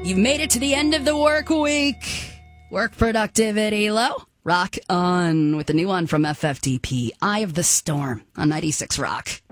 You've made it to the end of the work week. Work productivity low. Rock on with the new one from FFDP, Eye of the Storm on 96 Rock.